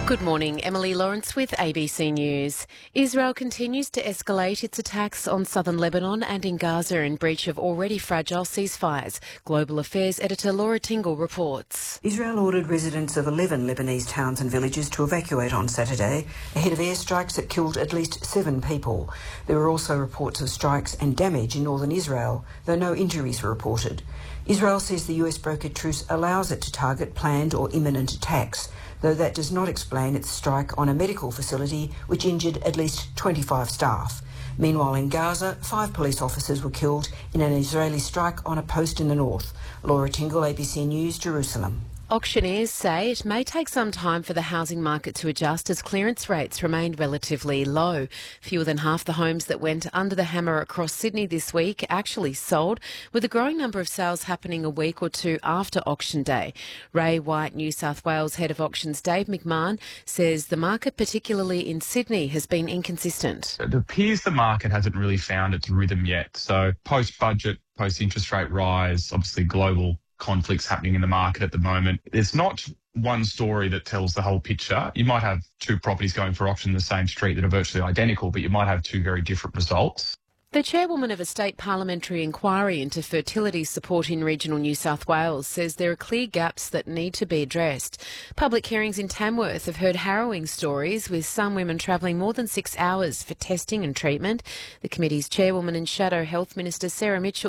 Good morning, Emily Lawrence with ABC News. Israel continues to escalate its attacks on southern Lebanon and in Gaza in breach of already fragile ceasefires. Global Affairs editor Laura Tingle reports. Israel ordered residents of 11 Lebanese towns and villages to evacuate on Saturday ahead of airstrikes that killed at least 7 people. There were also reports of strikes and damage in northern Israel, though no injuries were reported. Israel says the US brokered truce allows it to target planned or imminent attacks, though that does not explain its strike on a medical facility which injured at least 25 staff. Meanwhile, in Gaza, 5 police officers were killed in an Israeli strike on a post in the north. Laura Tingle, ABC News, Jerusalem. Auctioneers say it may take some time for the housing market to adjust as clearance rates remain relatively low. Fewer than half the homes that went under the hammer across Sydney this week actually sold, with a growing number of sales happening a week or two after auction day. Ray White, New South Wales Head of Auctions Dave McMahon, says the market, particularly in Sydney, has been inconsistent. It appears the market hasn't really found its rhythm yet. So post-budget, post-interest rate rise, obviously global conflicts happening in the market at the moment. There's not one story that tells the whole picture. You might have 2 properties going for auction in the same street that are virtually identical, but you might have 2 very different results. The chairwoman of a state parliamentary inquiry into fertility support in regional New South Wales says there are clear gaps that need to be addressed. Public hearings in Tamworth have heard harrowing stories, with some women travelling more than 6 hours for testing and treatment. The committee's chairwoman and Shadow Health Minister Sarah Mitchell